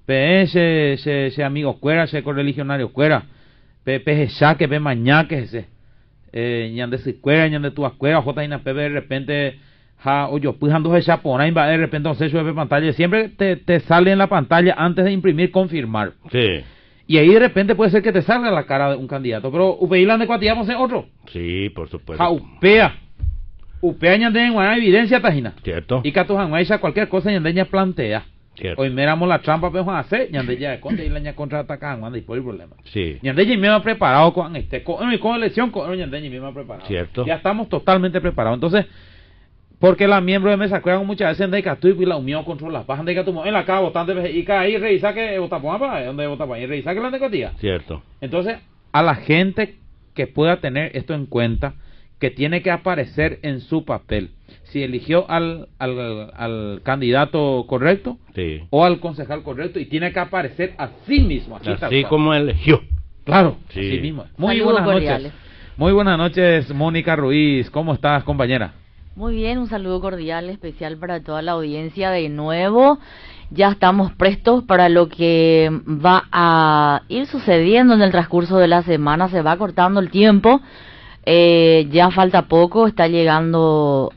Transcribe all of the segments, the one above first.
pe se amigo cuera, se correligionario cuera, pe saque, pe mañaque ese, ñande si cuera, ñande tu cuera, jota ina pe de repente, ja, o yo pujando esa pona, de repente no sé sube pantalla, siempre te sale en la pantalla antes de imprimir confirmar. Sí. Y ahí de repente puede ser que te salga la cara de un candidato, pero UPI la de cuatíamos en otro. Sí, por supuesto. Ja, upea ñande en una evidencia tajina. Cierto. Y que tu janguaisa cualquier cosa ñande ña plantea. Cierto. Hoy miramos la trampa pero hacer ñande ya conde y la ña contraatacan cuando hay por el problema. Sí. Ñande ya me ha preparado con con elección con ñande ya me ha preparado. Cierto. Ya estamos totalmente preparados. Entonces, porque la miembro de mesa juegan muchas veces en Deca y la unión contra las bajas de que en la casa votante y cae ahí revisa que vota para donde vota para y revisa que la negotía. Cierto. Entonces, a la gente que pueda tener esto en cuenta, que tiene que aparecer en su papel, si eligió al candidato correcto, sí, o al concejal correcto, y tiene que aparecer a sí mismo. Así como eligió. Claro, sí, así mismo. Muy Saludos buenas cordiales. noches. Muy buenas noches, Mónica Ruiz. ¿Cómo estás, compañera? Muy bien, un saludo cordial, especial para toda la audiencia de nuevo. Ya estamos prestos para lo que va a ir sucediendo en el transcurso de la semana. Se va cortando el tiempo. Ya falta poco, está llegando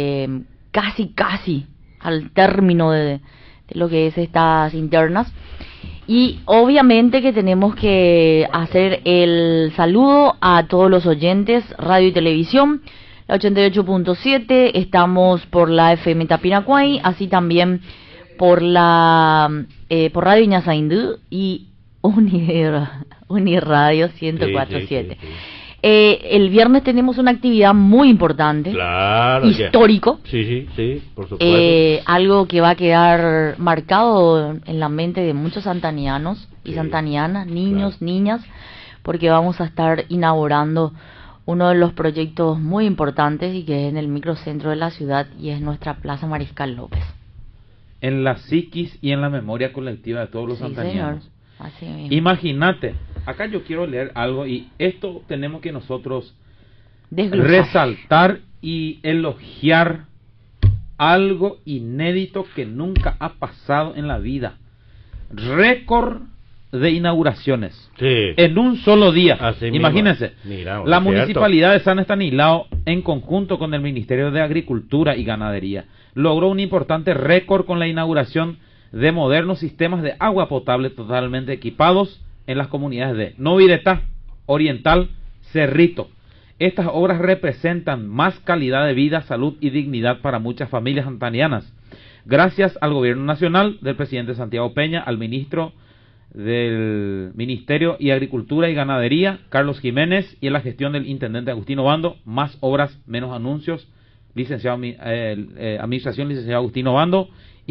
casi al término de lo que es estas internas. Y obviamente que tenemos que hacer el saludo a todos los oyentes, radio y televisión, la 88.7, estamos por la FM Tapiracuay, así también por la por Radio Ñasaindú y Uniradio 104.7. Sí. El viernes tenemos una actividad muy importante, claro, histórico, sí, por supuesto, algo que va a quedar marcado en la mente de muchos santanianos y santanianas, niños, niñas, porque vamos a estar inaugurando uno de los proyectos muy importantes y que es en el microcentro de la ciudad y es nuestra Plaza Mariscal López. En la psiquis y en la memoria colectiva de todos los santanianos. Señor. Así mismo. Imagínate, acá yo quiero leer algo y esto tenemos que nosotros Desglosar. resaltar y elogiar algo inédito que nunca ha pasado en la vida. Récord de inauguraciones. Sí. En un solo día. Así Imagínense. Mira, la cierto. Municipalidad de San Estanislao, en conjunto con el Ministerio de Agricultura y Ganadería, logró un importante récord con la inauguración de modernos sistemas de agua potable totalmente equipados en las comunidades de Noviretá, Oriental, Cerrito. Estas obras representan más calidad de vida, salud y dignidad para muchas familias santanianas. Gracias al Gobierno Nacional, del presidente Santiago Peña, al ministro del Ministerio de Agricultura y Ganadería, Carlos Jiménez, y en la gestión del intendente Agustín Obando, más obras, menos anuncios, licenciado administración licenciado Agustín Obando.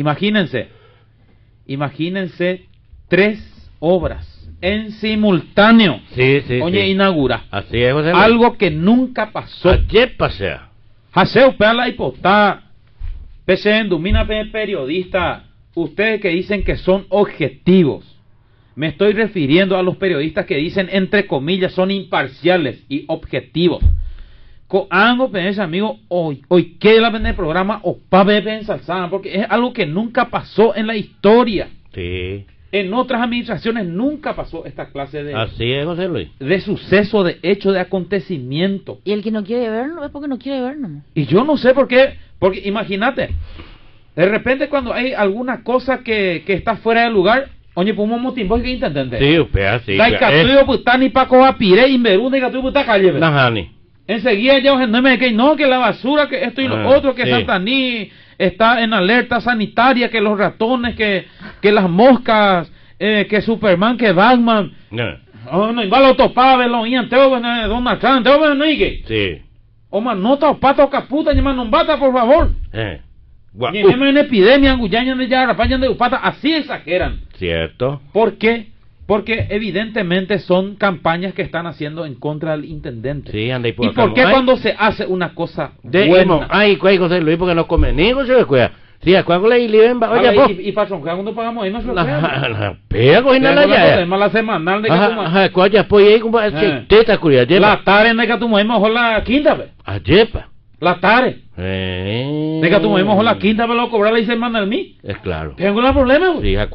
Imagínense 3 obras en simultáneo. Sí. Oye, inaugura. Así es, José. Algo que nunca pasó. Ayer pasea. Haseo pea la hipotá. Pese en domina periodista. Ustedes que dicen que son objetivos. Me estoy refiriendo a los periodistas que dicen, entre comillas, son imparciales y objetivos. Algo pensa, amigo, hoy que la vende el programa o pa ensalzada, porque es algo que nunca pasó en la historia. Sí. En otras administraciones nunca pasó esta clase de Así es, José Luis. De suceso, de hecho, de acontecimiento. Y el que no quiere verlo es porque no quiere verlo. Y yo no sé por qué, porque imagínate, de repente cuando hay alguna cosa que está fuera de lugar, oye, podemos motimbo que intendente. Sí, usted así. Dai catuyo putani paco a pire y merunde catuyo puta calle. Najani. Enseguida ya no me que no, que la basura, que esto y lo otro, que sí. Santaní está en alerta sanitaria, que los ratones, que las moscas, que Superman, que Batman. No, y va lo topaba, lo ian teo, Donald Trump, teo, no y que. Sí. O man, no ta pato caputa, ni man, no bata, por favor. Ni en epidemia, anguyañan de ya, rapañan de upata, así exageran. Cierto. ¿Por qué? Porque evidentemente son campañas que están haciendo en contra del intendente. Sí, anda ¿Y por qué cuando se hace una cosa buena? Ay, José Luis, porque no come ni José Luis. Sí, cuando le ven, oye, y patrón, ¿cuándo pagamos ahí? No se lo la pega, cogina la ya. La semanal de que ajá, ¿cuál ya apoya ahí, como teta curia, la tare de que tu mujer mejor la quinta vez. Ayepa. La tare. De que tu mujer mejor la quinta vez lo cobrar la semanal mí. Es claro. ¿Tengo el problema, güey? Sí,